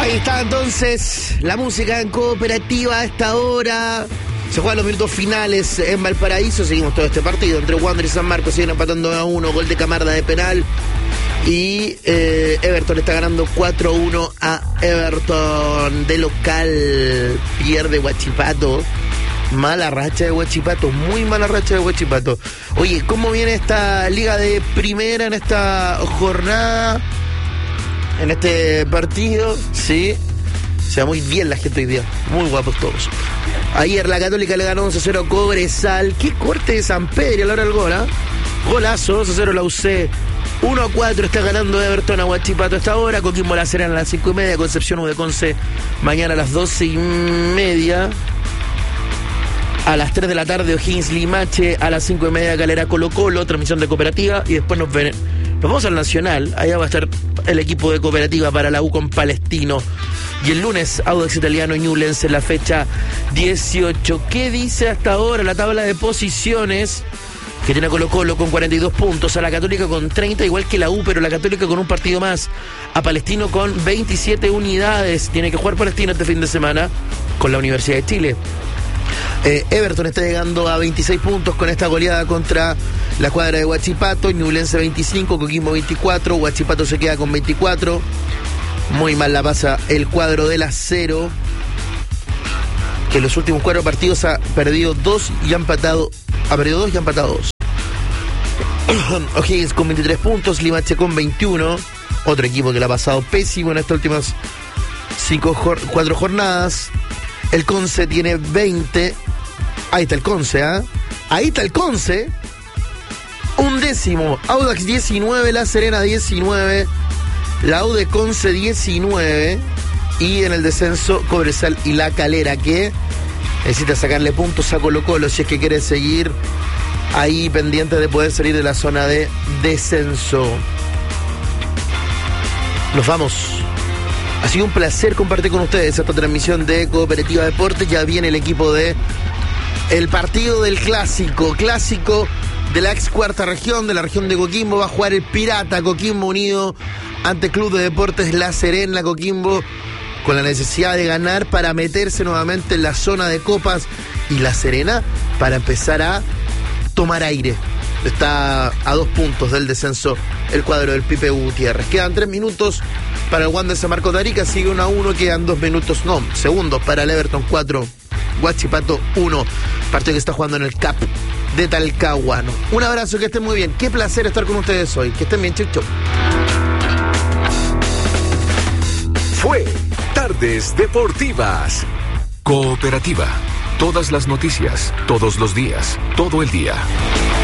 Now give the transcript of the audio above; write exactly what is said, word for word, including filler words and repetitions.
Ahí está entonces la música en cooperativa a esta hora. Se juegan los minutos finales en Valparaíso. Seguimos todo este partido entre Wander y San Marcos. Siguen empatando a uno. Gol de Camarda de penal. Y eh, Everton está ganando cuatro a uno a Everton de local. Pierde Huachipato. Mala racha de Huachipato, muy mala racha de Huachipato. Oye, ¿cómo viene esta liga de primera en esta jornada? En este partido, sí. Se va muy bien la gente hoy día. Muy guapos todos. Ayer la Católica le ganó once a cero a Cobresal. Qué corte de San Pedro a la hora del gol, ¿eh? Golazo, dos a cero la U C. uno a cuatro está ganando Everton a Huachipato a esta hora. Coquimbo La Serena a las cinco y media. Concepción U de Conce mañana a las doce y media. A las tres de la tarde O'Higgins Limache, a las cinco y media Calera Colo Colo, transmisión de cooperativa, y después nos ven, nos vamos al Nacional, allá va a estar el equipo de cooperativa para la U con Palestino. Y el lunes Audax Italiano y Ñublense en la fecha dieciocho. ¿Qué dice hasta ahora la tabla de posiciones? Que tiene a Colo Colo con cuarenta y dos puntos, a la Católica con treinta, igual que la U, pero la Católica con un partido más, a Palestino con veintisiete unidades, tiene que jugar Palestino este fin de semana con la Universidad de Chile. Eh, Everton está llegando a veintiséis puntos con esta goleada contra la cuadra de Huachipato. Ñublense veinticinco, Coquimbo veinticuatro, Huachipato se queda con veinticuatro. Muy mal la pasa el cuadro del Acero, que en los últimos cuatro partidos ha perdido dos y ha empatado, ha perdido dos y ha empatado dos. O'Higgins con veintitrés puntos, Limache con veintiuno, otro equipo que le ha pasado pésimo en estas últimas cinco, cuatro jornadas. El Conce tiene veinte. Ahí está el Conce, ¿ah? ¿eh? Ahí está el Conce. Un décimo. Audax diecinueve, La Serena diecinueve, la U de Conce diecinueve. Y en el descenso Cobresal y La Calera, que necesita sacarle puntos a Colo Colo si es que quiere seguir ahí pendiente de poder salir de la zona de descenso. Nos vamos. Ha sido un placer compartir con ustedes esta transmisión de Cooperativa Deportes. Ya viene el equipo de el partido del clásico, clásico de la ex cuarta región, de la región de Coquimbo. Va a jugar el Pirata Coquimbo Unido ante Club de Deportes La Serena. Coquimbo con la necesidad de ganar para meterse nuevamente en la zona de copas, y La Serena para empezar a tomar aire. Está a dos puntos del descenso el cuadro del Pipe Gutiérrez. Quedan tres minutos para el Wander San Marcos de Arica. Sigue uno a uno. Quedan dos minutos, no, segundos para el Everton cuatro, Huachipato uno. Partido que está jugando en el C A P de Talcahuano. Un abrazo, que estén muy bien. Qué placer estar con ustedes hoy. Que estén bien, chau, chau. Fue Tardes Deportivas. Cooperativa. Todas las noticias, todos los días, todo el día.